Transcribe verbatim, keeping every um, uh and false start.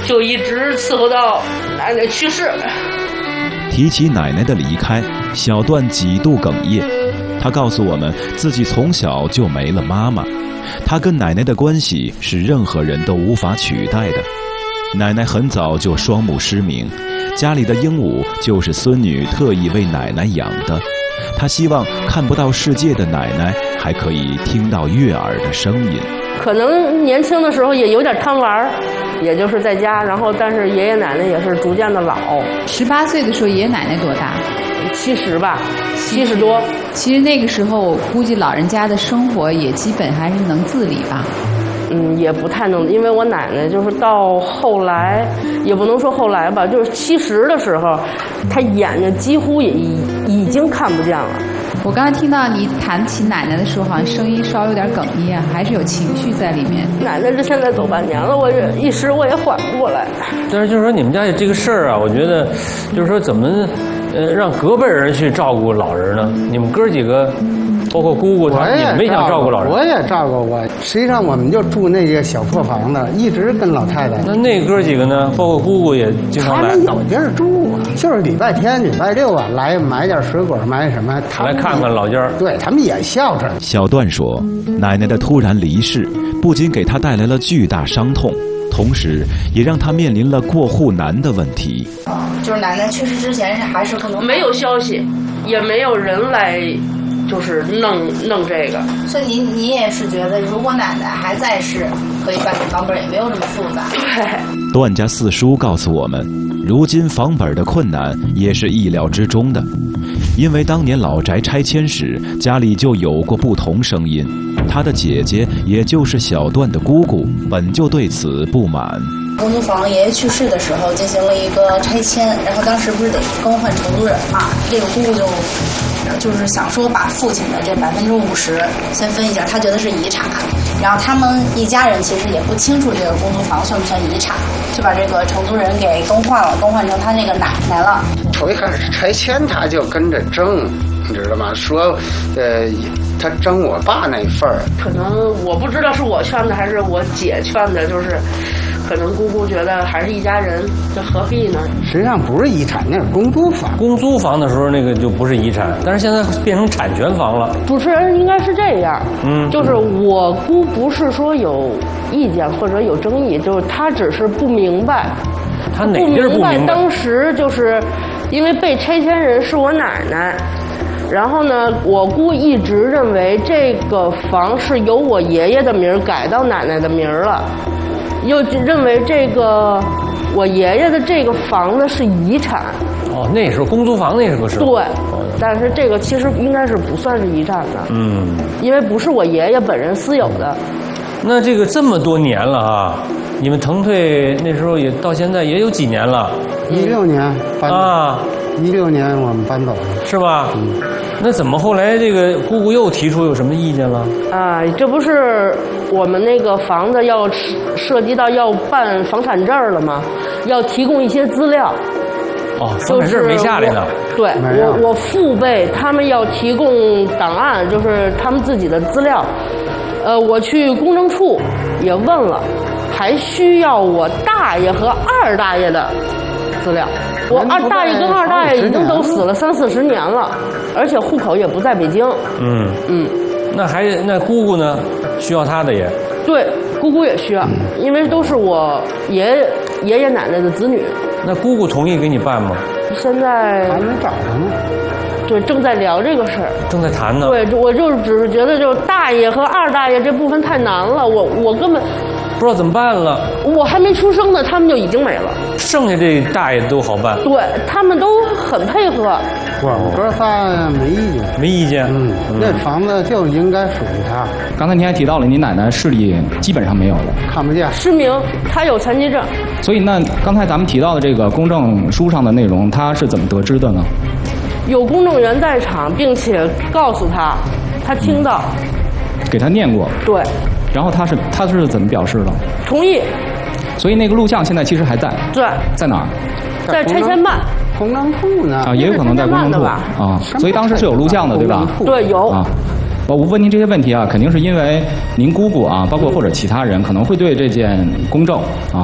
就一直伺候到奶奶去世。 提起奶奶的离开，小段几度哽咽。他告诉我们，自己从小就没了妈妈，他跟奶奶的关系是任何人都无法取代的。奶奶很早就双目失明，家里的鹦鹉就是孙女特意为奶奶养的。他希望看不到世界的奶奶还可以听到悦耳的声音。 可能年轻的时候也有点贪玩，也就是在家，然后但是爷爷奶奶也是逐渐的老。 十八岁的时候，爷爷奶奶多大？ 七十吧，七十多。 其实那个时候，我估计老人家的生活也基本还是能自理吧。 嗯，也不太能，因为我奶奶就是到后来，也不能说后来吧，就是七十的时候，她眼睛几乎也已已经看不见了。 我刚才听到你谈起奶奶的时候，好像声音稍有点哽咽，还是有情绪在里面。 奶奶这现在走半年了，我这一时我也缓不过来。 但是就是说你们家这个事儿啊，我觉得就是说怎么呃让隔辈人去照顾老人呢？你们哥几个。包括姑姑，他也没想照顾老人。 我也照顾过，实际上我们就住那个小破房子，一直跟老太太。 那那哥几个呢？包括姑姑也经常来。 他们有地儿住，就是礼拜天、礼拜六啊，来买点水果，买什么。 来看看老家儿。 对他们也孝顺。 小段说，奶奶的突然离世，不仅给他带来了巨大伤痛，同时也让他面临了过户难的问题。 啊，就是奶奶去世之前还是不能。 没有消息，也没有人来。就是弄弄这个， 所以您您也是觉得，如果奶奶还在世，可以办理房本，也没有这么复杂。 对。 段家四叔告诉我们，如今房本的困难也是意料之中的，因为当年老宅拆迁时，家里就有过不同声音。他的姐姐，也就是小段的姑姑，本就对此不满。 公租房爷爷去世的时候进行了一个拆迁，然后当时不是得更换承租人嘛？这个姑姑就就是想说把父亲的这百分之五十先分一下，他觉得是遗产。然后他们一家人其实也不清楚这个公租房算不算遗产，就把这个承租人给更换了，更换成他那个奶奶了。 头一开始拆迁他就跟着争，你知道吗？说，呃，他争我爸那份儿。 可能我不知道是我劝的还是我姐劝的，就是。可能姑姑觉得还是一家人，这何必呢？ 实际上不是遗产，那是公租房。 公租房的时候那个就不是遗产，但是现在变成产权房了。 主持人应该是这样，嗯，就是我姑不是说有意见或者有争议，就是她只是不明白。 她哪地儿不明白？ 当时就是因为被拆迁人是我奶奶。然后呢，我姑一直认为这个房是由我爷爷的名改到奶奶的名了。又认为这个我爷爷的这个房子是遗产。 哦，那时候公租房那时候是。 对，但是这个其实应该是不算是遗产的。 嗯， 因为不是我爷爷本人私有的。 那这个这么多年了啊，你们腾退那时候也到现在也有几年了？ 一六年搬走啊，一六年我们搬走了， 是吧？嗯。那怎么后来这个姑姑又提出有什么意见了？ 啊，这不是我们那个房子要涉及到要办房产证了吗？要提供一些资料。 哦，房产证没下来呢。 对，我我父辈他们要提供档案，就是他们自己的资料。呃，我去公证处也问了，还需要我大爷和二大爷的资料。我二大爷跟二大爷已经都死了三四十年了，而且户口也不在北京。 嗯嗯，那还那姑姑呢？需要她的也。对，姑姑也需要，嗯、因为都是我爷爷爷爷奶奶的子女。那姑姑同意给你办吗？现在还没找着呢。对，正在聊这个事儿，正在谈呢。对，我就只是觉得，就大爷和二大爷这部分太难了，我我根本。不知道怎么办了，我还没出生呢，他们就已经没了。剩下这大爷都好办，对他们都很配合。我们哥仨没意见，没意见。嗯，那房子就应该属于他。刚才您还提到了，您奶奶视力基本上没有了，看不见，失明，她有残疾症。所以那刚才咱们提到的这个公证书上的内容，他是怎么得知的呢？有公证员在场，并且告诉他，他听到，给他念过。对。然后他是他是怎么表示的？同意。所以那个录像现在其实还在。对。在哪儿？在拆迁办。公证处呢？啊，也有可能在公证处啊。所以当时是有录像的，对吧？对，有。啊，我问您这些问题啊，肯定是因为您姑姑啊，包括或者其他人可能会对这件公证啊